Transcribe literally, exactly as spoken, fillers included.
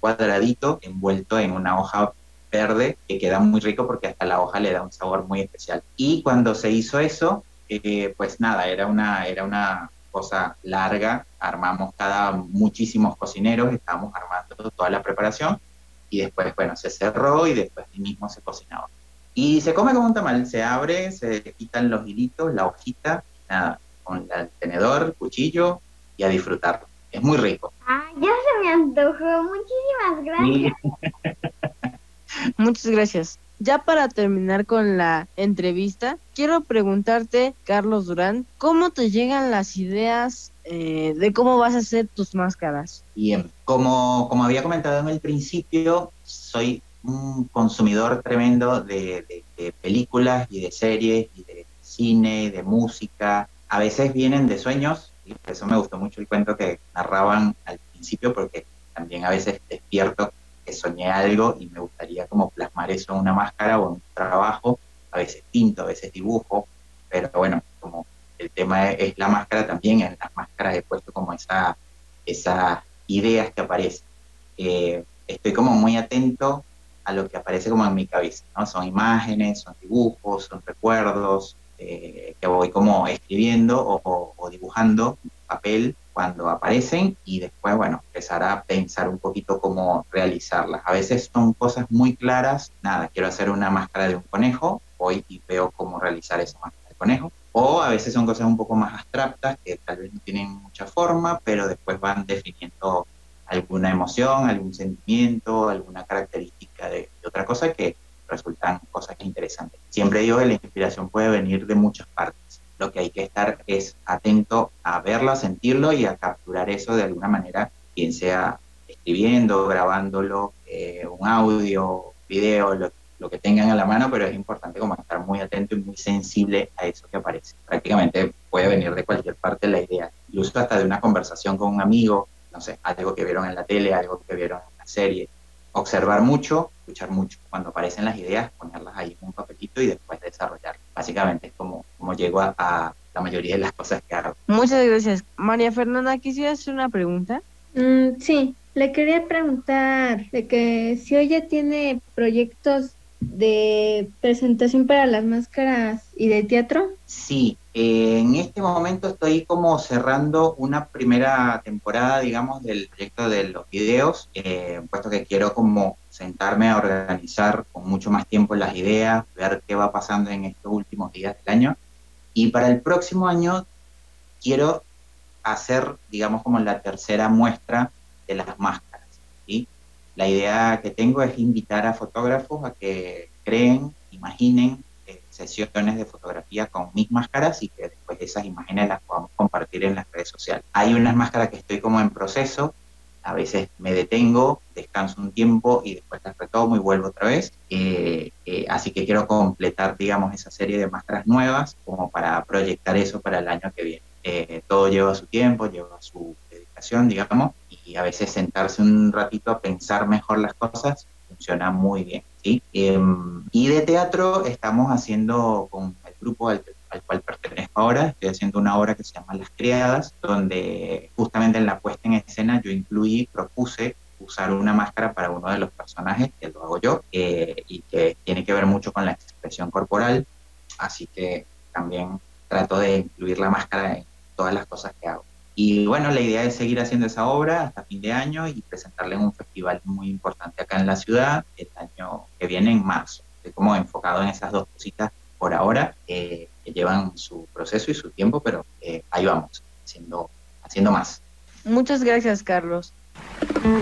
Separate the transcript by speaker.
Speaker 1: cuadradito envuelto en una hoja verde que queda muy rico porque hasta la hoja le da un sabor muy especial. Y cuando se hizo eso, eh, pues nada, era una, era una cosa larga, armamos cada muchísimos cocineros, estábamos armando toda la preparación y después, bueno, se cerró y después ahí mismo se cocinaba. Y se come como un tamal, se abre, se quitan los hilitos, la hojita, nada, con el tenedor, cuchillo y a disfrutarlo. Es muy rico.
Speaker 2: Ah, ya se me antojó. Muchísimas
Speaker 1: Y
Speaker 2: gracias.
Speaker 3: Muchas gracias. Ya para terminar con la entrevista, quiero preguntarte, Carlos Durán, ¿cómo te llegan las ideas eh, de cómo vas a hacer tus máscaras?
Speaker 1: Bien, como, como había comentado en el principio, soy un consumidor tremendo de, de, de películas y de series y de cine, de música. A veces vienen de sueños, y por eso me gustó mucho el cuento que narraban al principio, porque también a veces despierto que soñé algo y me gustaría como plasmar eso en una máscara o en un trabajo. A veces pinto, a veces dibujo, pero bueno, como el tema es, es la máscara también, en las máscaras he puesto como esa, esa ideas que aparecen. Eh, estoy como muy atento a lo que aparece como en mi cabeza, ¿no? Son imágenes, son dibujos, son recuerdos eh, que voy como escribiendo o, o dibujando en papel cuando aparecen y después, bueno, empezar a pensar un poquito cómo realizarlas. A veces son cosas muy claras, nada, quiero hacer una máscara de un conejo, voy y veo cómo realizar esa máscara de conejo. O a veces son cosas un poco más abstractas que tal vez no tienen mucha forma, pero después van definiendo alguna emoción, algún sentimiento, alguna característica de, de otra cosa que resultan cosas interesantes. Siempre digo que la inspiración puede venir de muchas partes. Lo que hay que estar es atento a verlo, a sentirlo y a capturar eso de alguna manera, bien sea escribiendo, grabándolo, eh, un audio, video, lo, lo que tengan a la mano, pero es importante como estar muy atento y muy sensible a eso que aparece. Prácticamente puede venir de cualquier parte la idea, incluso hasta de una conversación con un amigo, no sé, algo que vieron en la tele, algo que vieron en la serie. Observar mucho, escuchar mucho. Cuando aparecen las ideas, ponerlas ahí en un papelito y después desarrollar. Básicamente es como, como llego a, a la mayoría de las cosas que hago.
Speaker 3: Muchas gracias. María Fernanda, quisiera hacer una pregunta.
Speaker 2: Mm, sí, le quería preguntar de que si hoy ya tiene proyectos de presentación para las máscaras y de teatro.
Speaker 1: Sí, eh, en este momento estoy como cerrando una primera temporada, digamos, del proyecto de los videos, eh, puesto que quiero como sentarme a organizar con mucho más tiempo las ideas, ver qué va pasando en estos últimos días del año. Y para el próximo año quiero hacer, digamos, como la tercera muestra de las máscaras, ¿sí? La idea que tengo es invitar a fotógrafos a que creen, imaginen eh, sesiones de fotografía con mis máscaras y que después esas imágenes las podamos compartir en las redes sociales. Hay unas máscaras que estoy como en proceso, a veces me detengo, descanso un tiempo y después las retomo y vuelvo otra vez. Eh, eh, así que quiero completar, digamos, esa serie de máscaras nuevas como para proyectar eso para el año que viene. Eh, todo lleva su tiempo, lleva su dedicación, digamos, y a veces sentarse un ratito a pensar mejor las cosas funciona muy bien, ¿sí? Eh, y de teatro estamos haciendo con el grupo al, al cual pertenezco ahora, estoy haciendo una obra que se llama Las Criadas, donde justamente en la puesta en escena yo incluí, propuse usar una máscara para uno de los personajes, que lo hago yo, eh, y que tiene que ver mucho con la expresión corporal, así que también trato de incluir la máscara en todas las cosas que hago. Y bueno, la idea es seguir haciendo esa obra hasta fin de año y presentarla en un festival muy importante acá en la ciudad el año que viene, en marzo. Estoy como enfocado en esas dos cositas por ahora, eh, que llevan su proceso y su tiempo, pero eh, ahí vamos, haciendo, haciendo más.
Speaker 3: Muchas gracias, Carlos.